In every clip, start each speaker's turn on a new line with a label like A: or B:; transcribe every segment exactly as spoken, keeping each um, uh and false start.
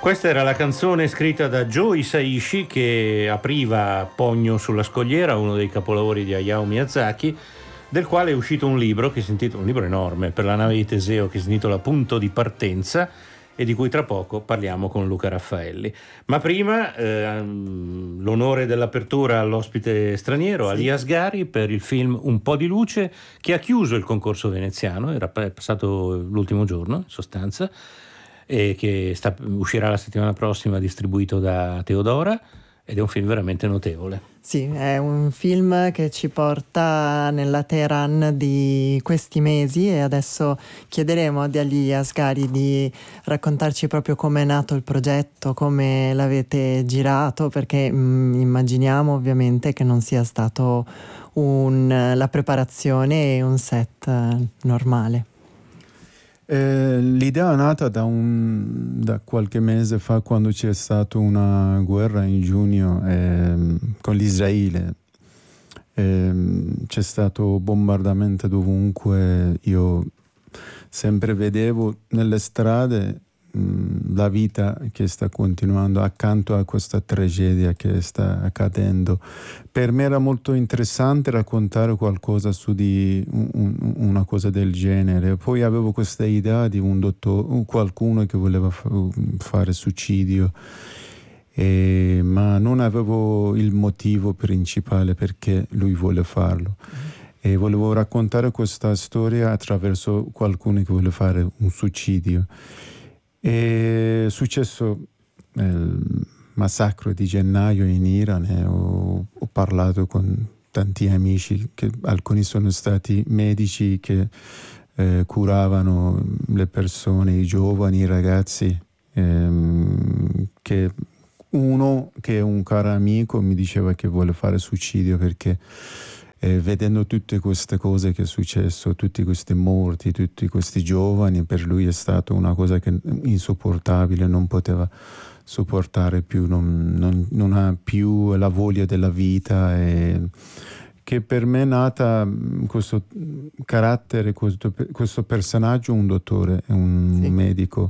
A: Questa era la canzone scritta da Joe Hisaishi che apriva Pogno sulla scogliera, uno dei capolavori di Hayao Miyazaki, del quale è uscito un libro che si intitola, un libro enorme per la nave di Teseo, che si intitola Punto di partenza, e di cui tra poco parliamo con Luca Raffaelli. Ma prima eh, l'onore dell'apertura all'ospite straniero, sì. Ali Asghari, per il film Un po' di luce, che ha chiuso il concorso veneziano, era passato l'ultimo giorno in sostanza, e che sta, uscirà la settimana prossima, distribuito da Teodora, ed è un film veramente notevole.
B: Sì, è un film che ci porta nella Teheran di questi mesi, e adesso chiederemo ad Ali Asghari di raccontarci proprio come è nato il progetto, come l'avete girato, perché mh, immaginiamo ovviamente che non sia stato un, la preparazione e un set uh, normale.
C: Eh, l'idea è nata da, un, da qualche mese fa, quando c'è stata una guerra in giugno eh, con l'Israele. Eh, c'è stato bombardamento dovunque. Io sempre vedevo nelle strade mh, la vita che sta continuando accanto a questa tragedia che sta accadendo. Per me era molto interessante raccontare qualcosa su di un, una cosa del genere. Poi avevo questa idea di un dottore, qualcuno che voleva fa- fare suicidio, e, ma non avevo il motivo principale perché lui vuole farlo. Mm-hmm. E volevo raccontare questa storia attraverso qualcuno che vuole fare un suicidio. È successo il massacro di gennaio in Iran, e ho, ho parlato con tanti amici, che alcuni sono stati medici che eh, curavano le persone, i giovani, i ragazzi, ehm, che uno che è un caro amico mi diceva che vuole fare suicidio perché eh, vedendo tutte queste cose che è successo, tutti questi morti, tutti questi giovani, per lui è stata una cosa che insopportabile, non poteva sopportare più, non, non, non ha più la voglia della vita, e che per me è nata questo carattere, questo, questo personaggio, un dottore, un sì. medico.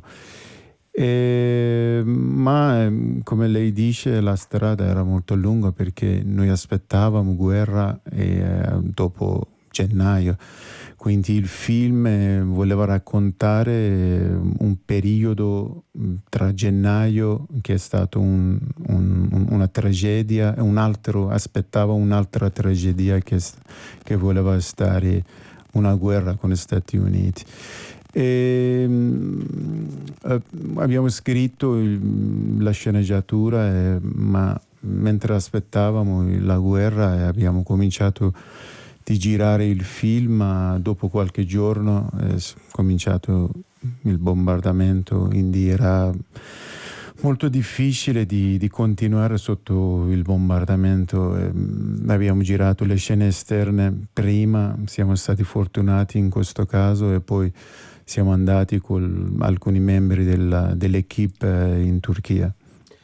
C: E, ma come lei dice, la strada era molto lunga perché noi aspettavamo guerra e, eh, dopo gennaio, quindi il film voleva raccontare un periodo tra gennaio, che è stato un, un, una tragedia, e un altro aspettava un'altra tragedia che, che voleva stare una guerra con gli Stati Uniti. E, eh, abbiamo scritto il, la sceneggiatura, eh, ma mentre aspettavamo la guerra, eh, abbiamo cominciato di girare il film, ma dopo qualche giorno è cominciato il bombardamento, quindi era molto difficile di, di continuare sotto il bombardamento. Eh, abbiamo girato le scene esterne prima, siamo stati fortunati in questo caso, e poi siamo andati con alcuni membri della, dell'equipe in Turchia.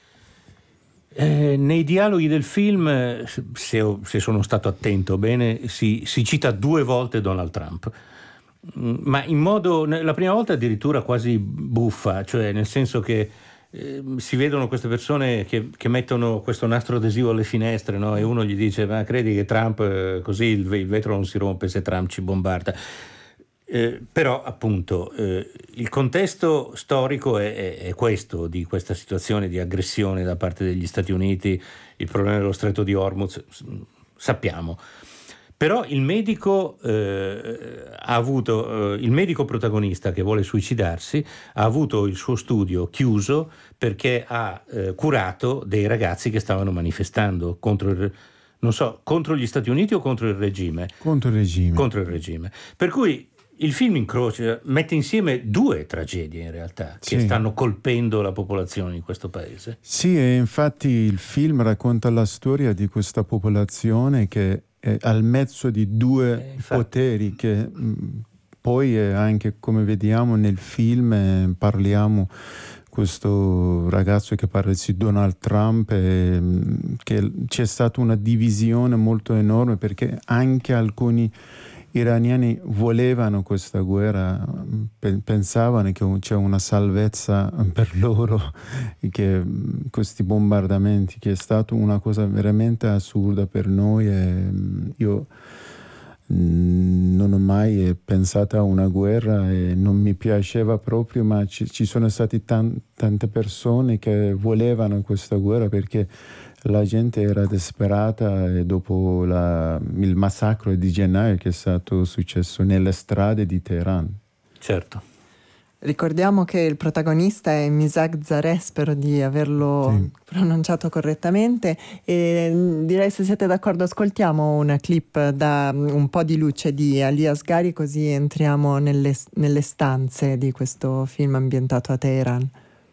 A: Eh, nei dialoghi del film, se, se sono stato attento bene, si, si cita due volte Donald Trump, ma in modo, la prima volta addirittura quasi buffa, cioè nel senso che eh, si vedono queste persone che, che mettono questo nastro adesivo alle finestre, no? E uno gli dice: ma credi che Trump, eh, così il, il vetro non si rompe se Trump ci bombarda? Eh, però appunto eh, il contesto storico è, è, è questo, di questa situazione di aggressione da parte degli Stati Uniti, il problema dello stretto di Hormuz, sappiamo. Però il medico eh, ha avuto eh, il medico protagonista che vuole suicidarsi ha avuto il suo studio chiuso perché ha eh, curato dei ragazzi che stavano manifestando contro il, non so, contro gli Stati Uniti o contro il regime?
C: Contro il regime.
A: Contro il regime. Per cui il film incrocia, mette insieme due tragedie in realtà che sì. stanno colpendo la popolazione in questo paese.
C: Sì, e infatti il film racconta la storia di questa popolazione che è al mezzo di due eh, poteri che mh, poi è anche, come vediamo nel film, eh, parliamo questo ragazzo che parla di Donald Trump, eh, che c'è stata una divisione molto enorme perché anche alcuni iraniani volevano questa guerra, pensavano che c'è una salvezza per loro, che questi bombardamenti, che è stata una cosa veramente assurda per noi, e io non ho mai pensato a una guerra e non mi piaceva proprio, ma ci, ci sono state tan- tante persone che volevano questa guerra perché la gente era disperata, e dopo la, il massacro di gennaio che è stato successo nelle strade di Teheran.
A: Certo.
B: Ricordiamo che il protagonista è Misag Zareh, spero di averlo sì. pronunciato correttamente, e direi, se siete d'accordo, ascoltiamo una clip da Un po' di luce di Ali Asghari, così entriamo nelle, nelle stanze di questo film ambientato a Teheran.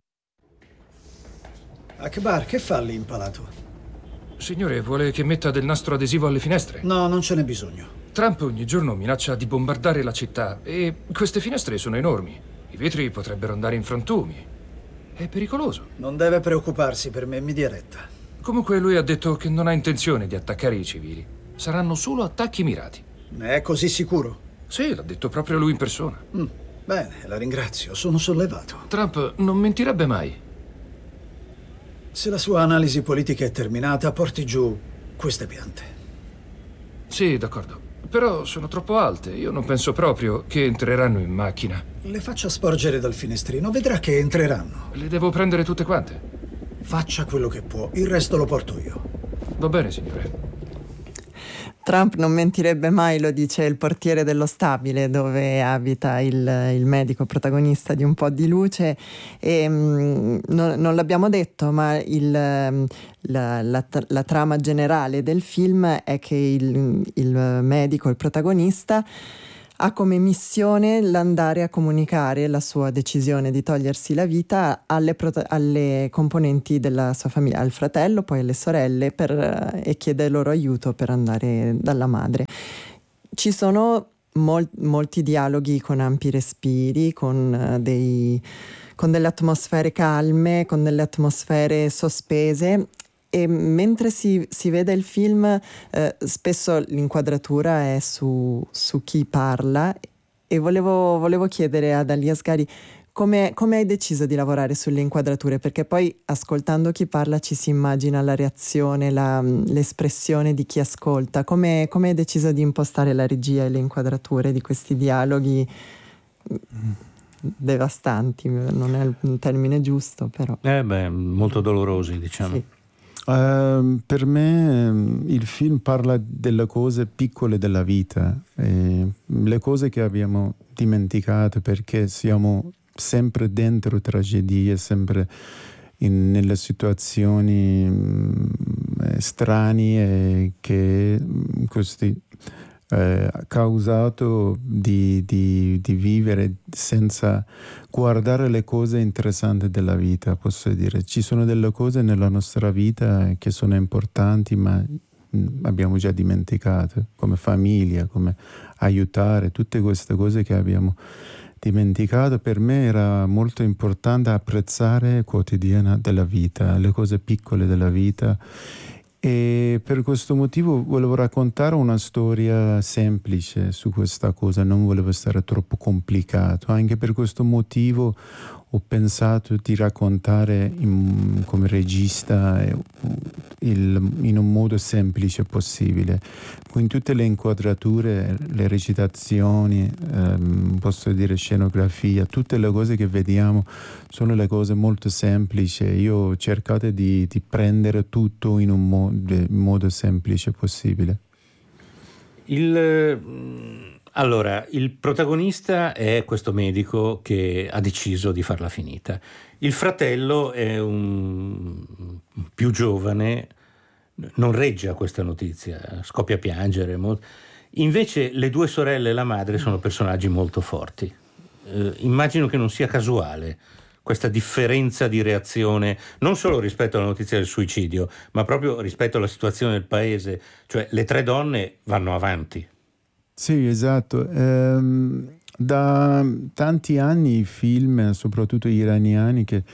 D: Akbar, che fa lì impalato?
E: Signore, vuole che metta del nastro adesivo alle finestre?
D: No, non ce n'è bisogno.
E: Trump ogni giorno minaccia di bombardare la città e queste finestre sono enormi. I vetri potrebbero andare in frantumi. È pericoloso.
D: Non deve preoccuparsi per me, mi dia retta.
E: Comunque lui ha detto che non ha intenzione di attaccare i civili. Saranno solo attacchi mirati.
D: Ne è così sicuro?
E: Sì, l'ha detto proprio lui in persona.
D: Mm, bene, la ringrazio, sono sollevato.
E: Trump non mentirebbe mai.
D: Se la sua analisi politica è terminata, porti giù queste piante.
E: Sì, d'accordo. Però sono troppo alte. Io non penso proprio che entreranno in macchina.
D: Le faccia sporgere dal finestrino, vedrà che entreranno.
E: Le devo prendere tutte quante?
D: Faccia quello che può, il resto lo porto io.
E: Va bene, signore.
B: Trump non mentirebbe mai, lo dice il portiere dello stabile dove abita il, il medico protagonista di Un po' di luce, e mh, non, non l'abbiamo detto, ma il, la, la, la trama generale del film è che il, il medico, il protagonista, ha come missione l'andare a comunicare la sua decisione di togliersi la vita alle, prota- alle componenti della sua famiglia, al fratello, poi alle sorelle, per, e chiede loro aiuto per andare dalla madre. Ci sono mol- molti dialoghi con ampi respiri, con, uh, dei, con delle atmosfere calme, con delle atmosfere sospese. E mentre si, si vede il film, eh, spesso l'inquadratura è su, su chi parla, e volevo, volevo chiedere ad Ali Asghari come, come hai deciso di lavorare sulle inquadrature, perché poi ascoltando chi parla ci si immagina la reazione, la, l'espressione di chi ascolta. Come, come hai deciso di impostare la regia e le inquadrature di questi dialoghi devastanti? Non è il termine giusto, però.
A: Eh beh, molto dolorosi, diciamo.
B: Sì.
C: Uh, per me um, il film parla delle cose piccole della vita, eh, le cose che abbiamo dimenticato perché siamo sempre dentro tragedie, sempre in, nelle situazioni um, strane che questi eh, ha causato di, di, di vivere senza guardare le cose interessanti della vita, posso dire. Ci sono delle cose nella nostra vita che sono importanti, ma abbiamo già dimenticato, come famiglia, come aiutare, tutte queste cose che abbiamo dimenticato. Per me era molto importante apprezzare quotidiana della vita, le cose piccole della vita. E per questo motivo volevo raccontare una storia semplice su questa cosa, non volevo stare troppo complicato. Anche per questo motivo ho pensato di raccontare in, come regista il, in un modo semplice possibile. In tutte le inquadrature, le recitazioni, ehm, posso dire scenografia, tutte le cose che vediamo sono le cose molto semplici. Io ho cercato di, di prendere tutto in un modo, in modo semplice possibile.
A: Il... Allora, il protagonista è questo medico che ha deciso di farla finita. Il fratello è un più giovane, non regge a questa notizia, scoppia a piangere. Invece le due sorelle e la madre sono personaggi molto forti. Eh, immagino che non sia casuale questa differenza di reazione, non solo rispetto alla notizia del suicidio, ma proprio rispetto alla situazione del paese. Cioè, le tre donne vanno avanti.
C: Sì, esatto. Ehm, da tanti anni i film, soprattutto iraniani, che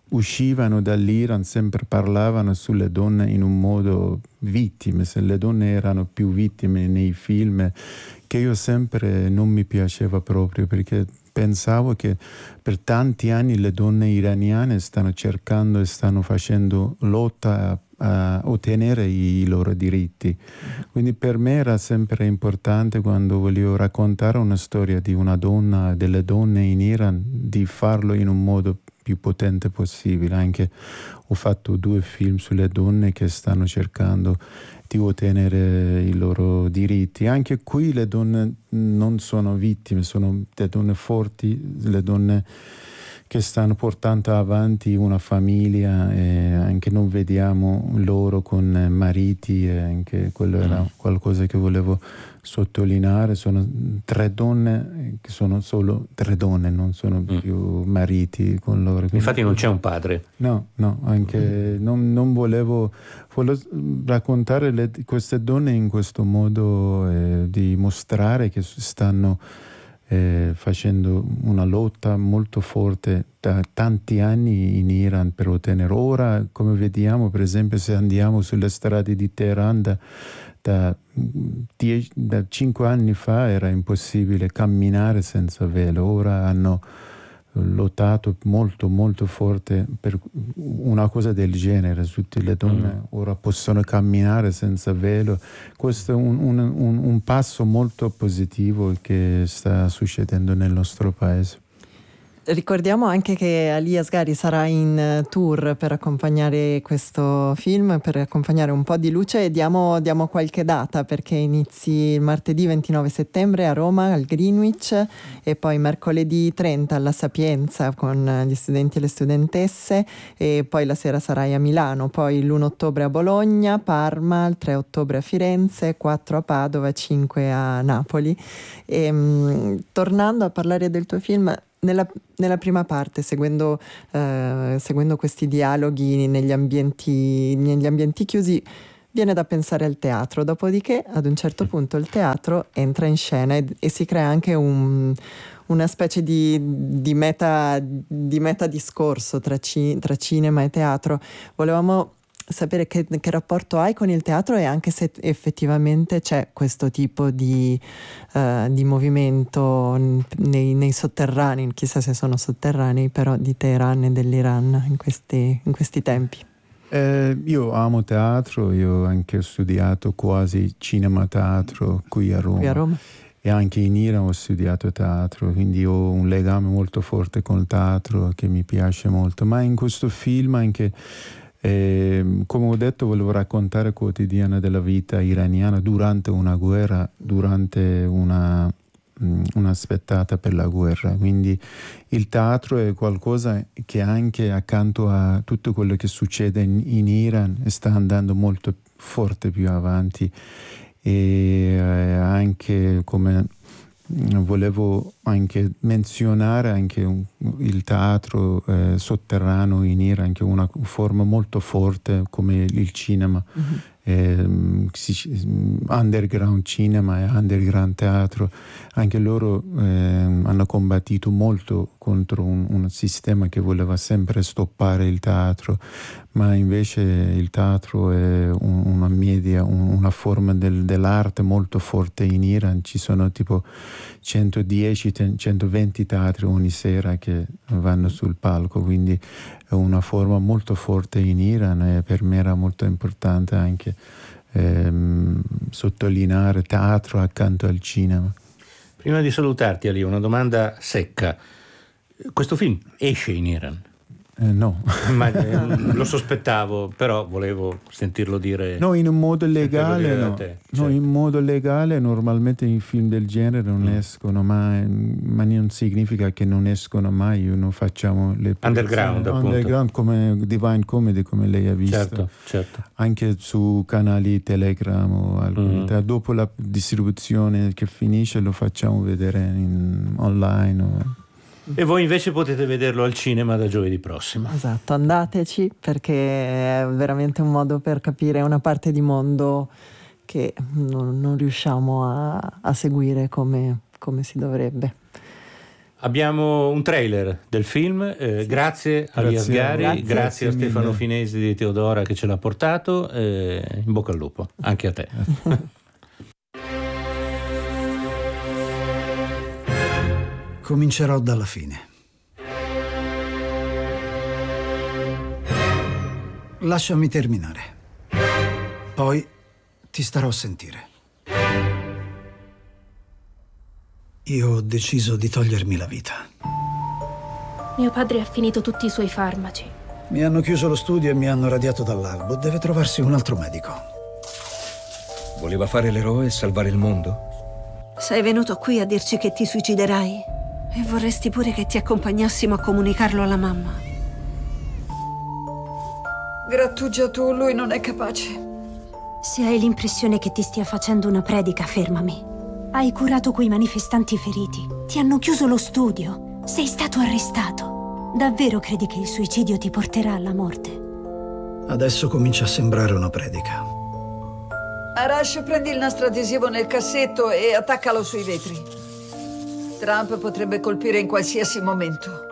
C: uscivano dall'Iran sempre parlavano sulle donne in un modo vittime, se le donne erano più vittime nei film, che io sempre non mi piaceva proprio, perché pensavo che per tanti anni le donne iraniane stanno cercando e stanno facendo lotta a a ottenere i loro diritti. Quindi per me era sempre importante, quando volevo raccontare una storia di una donna, delle donne in Iran, di farlo in un modo più potente possibile. Anche ho fatto due film sulle donne che stanno cercando di ottenere i loro diritti. Anche qui le donne non sono vittime, sono le donne forti, le donne che stanno portando avanti una famiglia, e anche non vediamo loro con mariti, e anche quello era mm. qualcosa che volevo sottolineare. Sono tre donne che sono solo tre donne, non sono mm. più mariti con loro. Quindi,
A: infatti non c'è un padre.
C: No, no, anche mm. non, non volevo, volevo raccontare le, queste donne in questo modo, eh, di mostrare che stanno Eh, facendo una lotta molto forte da tanti anni in Iran per ottenere. Ora, come vediamo, per esempio, se andiamo sulle strade di Teheran, da, da, dieci, da cinque anni fa era impossibile camminare senza velo. Ora hanno lottato molto molto forte per una cosa del genere. Tutte le donne mm. ora possono camminare senza velo. Questo è un, un, un, un passo molto positivo che sta succedendo nel nostro paese.
B: Ricordiamo anche che Ali Asghari sarà in tour per accompagnare questo film, per accompagnare un po' di luce, e diamo, diamo qualche data, perché inizi il martedì ventinove settembre a Roma al Greenwich, e poi mercoledì trenta alla Sapienza con gli studenti e le studentesse, e poi la sera sarai a Milano, poi l'primo ottobre a Bologna, Parma, il tre ottobre a Firenze, quattro a Padova, cinque a Napoli. E, mh, tornando a parlare del tuo film, Nella, nella prima parte, seguendo, eh, seguendo questi dialoghi negli ambienti, negli ambienti chiusi, viene da pensare al teatro. Dopodiché, ad un certo punto, il teatro entra in scena e, e si crea anche un, una specie di, di, meta, di meta discorso tra, ci, tra cinema e teatro. Volevamo sapere che, che rapporto hai con il teatro, e anche se effettivamente c'è questo tipo di, uh, di movimento nei, nei sotterranei, chissà se sono sotterranei, però di Teheran e dell'Iran in questi, in questi tempi.
C: Eh, io amo teatro, io anche ho studiato quasi cinema teatro qui a Roma.
B: Qui a Roma.
C: E anche in Iran ho studiato teatro, quindi ho un legame molto forte con il teatro che mi piace molto. Ma in questo film anche, Eh, come ho detto, volevo raccontare quotidiana della vita iraniana durante una guerra, durante una, una aspettata per la guerra. Quindi il teatro è qualcosa che anche accanto a tutto quello che succede in, in Iran sta andando molto forte più avanti. E eh, anche come volevo anche menzionare anche un, il teatro eh, sotterraneo in Iran, anche una forma molto forte come il cinema. Mm-hmm. Eh, underground cinema e underground teatro, anche loro eh, hanno combattuto molto contro un, un sistema che voleva sempre stoppare il teatro, ma invece il teatro è un, una media, un, una forma del, dell'arte molto forte in Iran. Ci sono tipo centodieci centoventi teatri ogni sera che vanno sul palco, quindi è una forma molto forte in Iran, e per me era molto importante anche ehm, sottolineare teatro accanto al cinema.
A: Prima di salutarti, Ali, una domanda secca. Questo film esce in Iran?
C: Eh, no.
A: Ma, eh, lo sospettavo, però volevo sentirlo dire.
C: No, in un modo legale, no.
A: Te,
C: no
A: certo.
C: In modo legale normalmente i film del genere non mm. escono mai, ma non significa che non escono mai, non facciamo le
A: underground, appunto.
C: Underground come Divine Comedy, come lei ha visto.
A: Certo, certo.
C: Anche su canali Telegram o alcuni. Mm. Dopo la distribuzione che finisce lo facciamo vedere in, online o...
A: E voi invece potete vederlo al cinema da giovedì prossimo.
B: Esatto, andateci, perché è veramente un modo per capire una parte di mondo che non, non riusciamo a, a seguire come, come si dovrebbe.
A: Abbiamo un trailer del film, eh, sì. grazie a Lia Asghari, grazie, grazie a Stefano mille. Finesi di Teodora che ce l'ha portato, eh, in bocca al lupo, anche a te.
D: Comincerò dalla fine. Lasciami terminare. Poi ti starò a sentire. Io ho deciso di togliermi la vita.
F: Mio padre ha finito tutti i suoi farmaci.
D: Mi hanno chiuso lo studio e mi hanno radiato dall'albo. Deve trovarsi un altro medico.
G: Voleva fare l'eroe e salvare il mondo?
H: Sei venuto qui a dirci che ti suiciderai? E vorresti pure che ti accompagnassimo a comunicarlo alla mamma?
I: Grattugia tu, lui non è capace.
J: Se hai l'impressione che ti stia facendo una predica, fermami. Hai curato quei manifestanti feriti. Ti hanno chiuso lo studio. Sei stato arrestato. Davvero credi che il suicidio ti porterà alla morte?
D: Adesso comincia a sembrare una predica.
I: Arash, prendi il nastro adesivo nel cassetto e attaccalo sui vetri. Trump potrebbe colpire in qualsiasi momento.